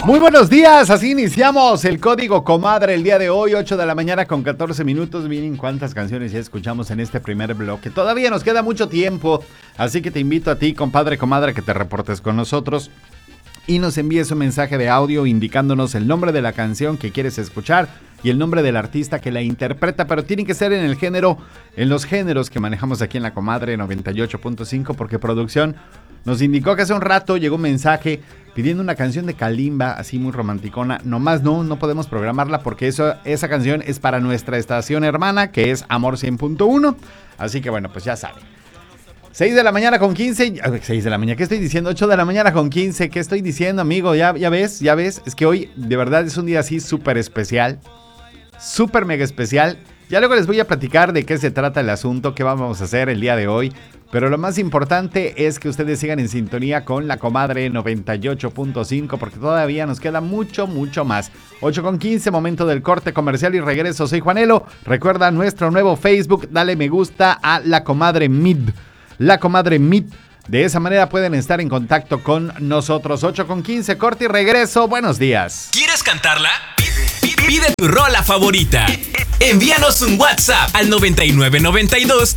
Muy buenos días, así iniciamos el Código Comadre el día de hoy, 8 de la mañana con 14 minutos. Miren cuántas canciones ya escuchamos en este primer bloque. Todavía nos queda mucho tiempo, así que te invito a ti, compadre, comadre, que te reportes con nosotros y nos envíes un mensaje de audio indicándonos el nombre de la canción que quieres escuchar y el nombre del artista que la interpreta, pero tiene que ser en el género, en los géneros que manejamos aquí en la Comadre 98.5, porque producción nos indicó que hace un rato llegó un mensaje pidiendo una canción de Kalimba, así muy romanticona. Nomás no podemos programarla porque esa canción es para nuestra estación hermana, que es Amor 100.1. Así que bueno, pues ya saben. 6 de la mañana con 15. 6 de la mañana, ¿qué estoy diciendo? 8 de la mañana con 15. ¿Qué estoy diciendo, amigo? Ya ves. Es que hoy de verdad es un día así súper especial. Súper mega especial. Ya luego les voy a platicar de qué se trata el asunto, qué vamos a hacer el día de hoy. Pero lo más importante es que ustedes sigan en sintonía con la Comadre 98.5 porque todavía nos queda mucho más. 8:15, momento del corte comercial y regreso. Soy Juanelo. Recuerda nuestro nuevo Facebook. Dale me gusta a La Comadre Mid. La Comadre Mid. De esa manera pueden estar en contacto con nosotros. 8:15, corte y regreso. Buenos días. ¿Quieres cantarla? Pide tu rola favorita. Envíanos un WhatsApp al 9992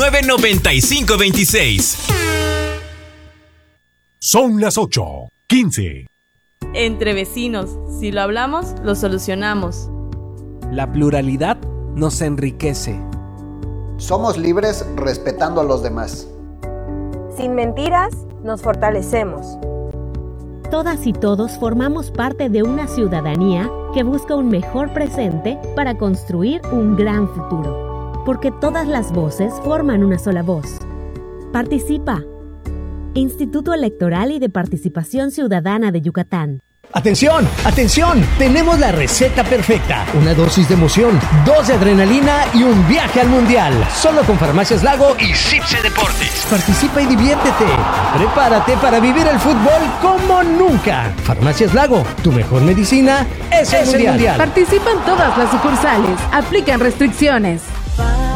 399526. Son las 8:15. Entre vecinos, si lo hablamos, lo solucionamos. La pluralidad nos enriquece. Somos libres respetando a los demás. Sin mentiras, nos fortalecemos. Todas y todos formamos parte de una ciudadanía que busca un mejor presente para construir un gran futuro. Porque todas las voces forman una sola voz. Participa. Instituto Electoral y de Participación Ciudadana de Yucatán. ¡Atención! ¡Atención! Tenemos la receta perfecta. Una dosis de emoción, 2 de adrenalina y un viaje al mundial. Solo con Farmacias Lago y Cipse Deportes. Participa y diviértete. Prepárate para vivir el fútbol como nunca. Farmacias Lago, tu mejor medicina es el mundial. Participa en todas las sucursales. Aplican restricciones.